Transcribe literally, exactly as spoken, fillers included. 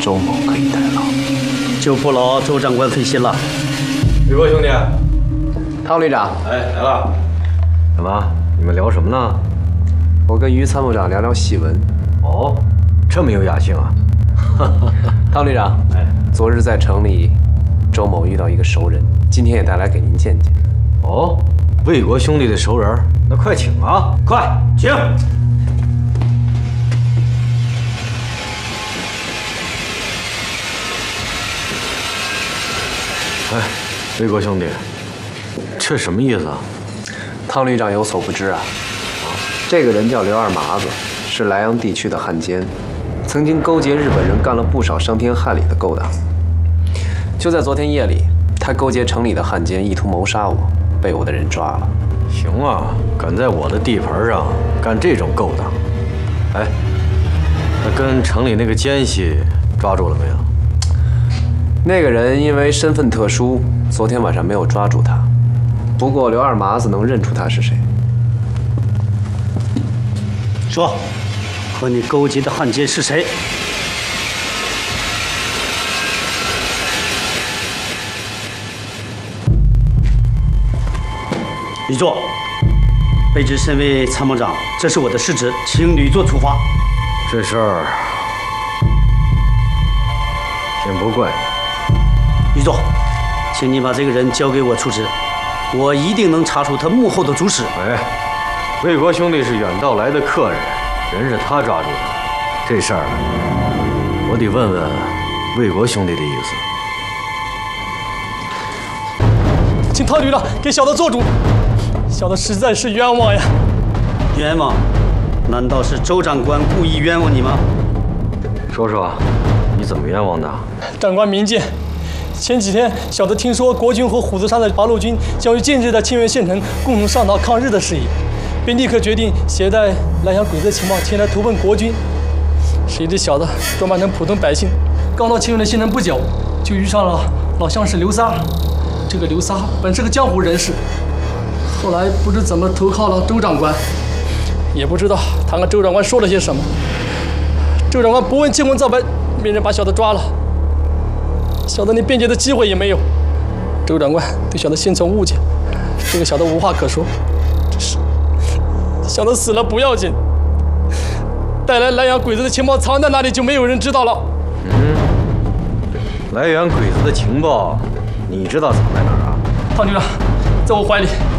周某可以代劳， 就不劳周长官费心了。 吕国兄弟， 汤旅长， 哎，来了。怎么？你们聊什么呢？ 我跟于参谋长聊聊戏文。 哦，这么有雅兴啊！ 汤旅长，哎，昨日在城里，周某遇到一个熟人，今天也带来给您见见。 哦，魏国兄弟的熟人，那快请啊！快请。哎，魏国兄弟，这什么意思啊？ 汤旅长有所不知啊，这个人叫刘二麻子，是莱阳地区的汉奸，曾经勾结日本人干了不少伤天害理的勾当。就在昨天夜里，他勾结城里的汉奸，意图谋杀我，被我的人抓了。 行啊，敢在我的地盘上干这种勾当！哎，那跟城里那个奸细抓住了没有？ 那个人因为身份特殊，昨天晚上没有抓住他。不过刘二麻子能认出他是谁。 说，和你勾结的汉奸是谁？吕作，卑职身为参谋长，这是我的失职，请吕作处罚。 这事儿先不怪吕作，请你把这个人交给我处置，我一定能查出他幕后的主使。 哎，魏国兄弟是远道来的客人，人是他抓住的，这事儿我得问问魏国兄弟的意思。 请汤旅长给小的做主，小的实在是冤枉呀！ 冤枉？难道是周长官故意冤枉你吗？ 说说，你怎么冤枉的？ 长官明鉴，前几天小的听说国军和虎子山的八路军将于近日在清源县城共同商讨抗日的事宜，便立刻决定携带莱阳鬼子情报前来投奔国军。谁知小的装扮成普通百姓，刚到清源的县城不久，就遇上了老乡士刘撒。这个刘撒本是个江湖人士，后来不知怎么投靠了周长官，也不知道他跟周长官说了些什么。周长官不问青红皂白，便人把小的抓了。小的连辩解的机会也没有。周长官对小的心存误解，这个小的无话可说。只是小的死了不要紧，带来莱阳鬼子的情报藏在哪里就没有人知道了。 嗯，莱阳鬼子的情报，你知道藏在哪儿啊？ 汤局长，在我怀里。